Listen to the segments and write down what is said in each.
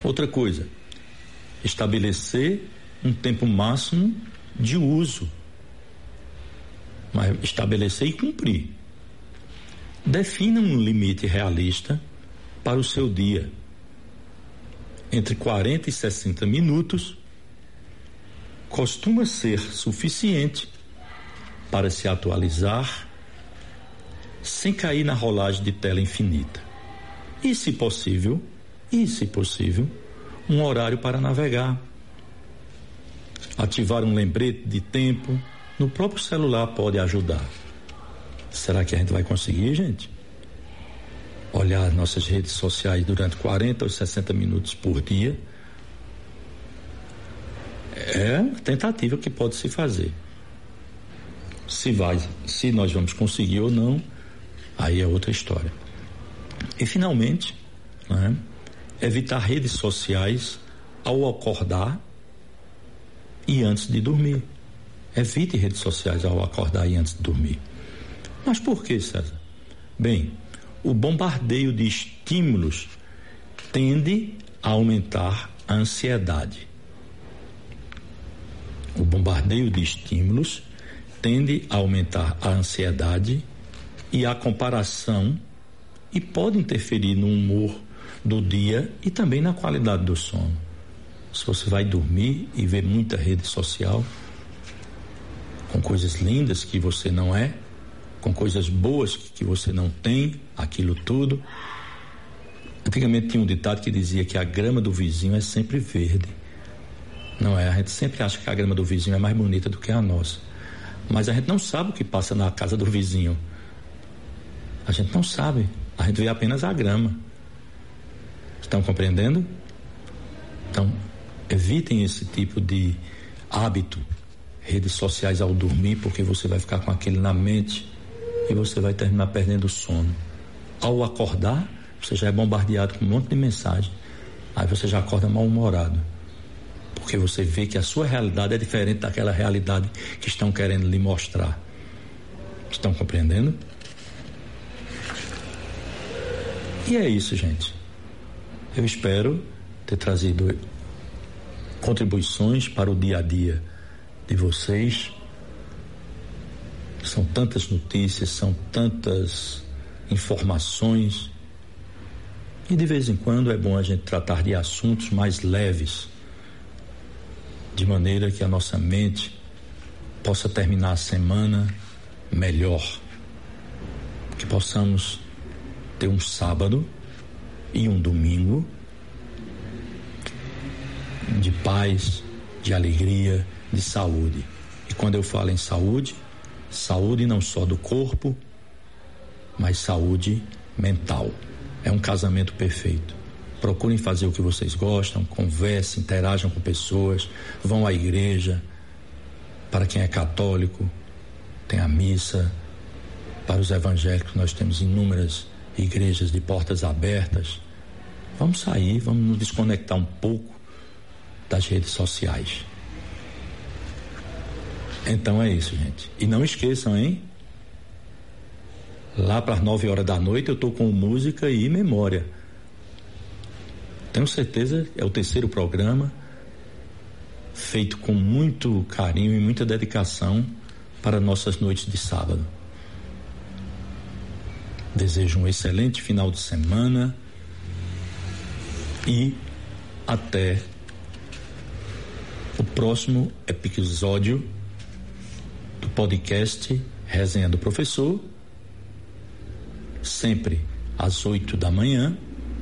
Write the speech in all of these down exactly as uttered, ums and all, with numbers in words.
Outra coisa, estabelecer um tempo máximo de uso, mas estabelecer e cumprir. Defina um limite realista para o seu dia, entre quarenta e sessenta minutos costuma ser suficiente para se atualizar sem cair na rolagem de tela infinita. E se possível, e se possível, um horário para navegar. Ativar um lembrete de tempo no próprio celular pode ajudar. Será que a gente vai conseguir, gente? Olhar nossas redes sociais durante quarenta ou sessenta minutos por dia é uma tentativa que pode se fazer. Se vai, se nós vamos conseguir ou não, aí é outra história. E finalmente, né, evitar redes sociais ao acordar e antes de dormir. Evite redes sociais ao acordar e antes de dormir. Mas por que, César? Bem, o bombardeio de estímulos tende a aumentar a ansiedade. O bombardeio de estímulos tende a aumentar a ansiedade e a comparação e pode interferir no humor do dia e também na qualidade do sono. Se você vai dormir e ver muita rede social com coisas lindas que você não é, com coisas boas que você não tem, aquilo tudo. Antigamente tinha um ditado que dizia que a grama do vizinho é sempre verde. Não é, a gente sempre acha que a grama do vizinho é mais bonita do que a nossa. Mas a gente não sabe o que passa na casa do vizinho. A gente não sabe, a gente vê apenas a grama. Estão compreendendo? Então, evitem esse tipo de hábito, redes sociais ao dormir, porque você vai ficar com aquele na mente e você vai terminar perdendo o sono. Ao acordar, você já é bombardeado com um monte de mensagem. Aí você já acorda mal-humorado, porque você vê que a sua realidade é diferente daquela realidade que estão querendo lhe mostrar. Estão compreendendo? E é isso, gente. Eu espero ter trazido contribuições para o dia a dia de vocês. São tantas notícias, são tantas informações, e de vez em quando é bom a gente tratar de assuntos mais leves, de maneira que a nossa mente possa terminar a semana melhor, que possamos ter um sábado e um domingo de paz, de alegria, de saúde. E quando eu falo em saúde, saúde não só do corpo, mas saúde mental. É um casamento perfeito. Procurem fazer o que vocês gostam, conversem, interajam com pessoas, vão à igreja. Para quem é católico, tem a missa. Para os evangélicos, nós temos inúmeras igrejas de portas abertas. Vamos sair, vamos nos desconectar um pouco das redes sociais. Então é isso, gente. E não esqueçam, hein? Lá para as nove horas da noite eu tô com música e memória. Tenho certeza, é o terceiro programa, feito com muito carinho e muita dedicação para nossas noites de sábado. Desejo um excelente final de semana e até o próximo episódio do podcast Resenha do Professor, sempre às oito da manhã,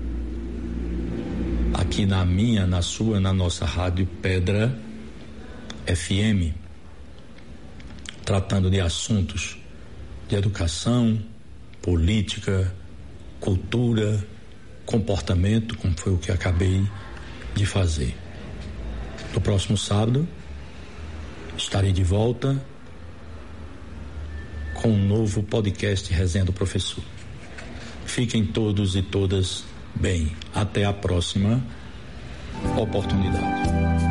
aqui na minha, na sua, na nossa rádio Pedra F M, tratando de assuntos de educação, política, cultura, comportamento, como foi o que acabei de fazer. No próximo sábado estarei de volta com um novo podcast Resenha do Professor. Fiquem todos e todas bem. Até a próxima oportunidade.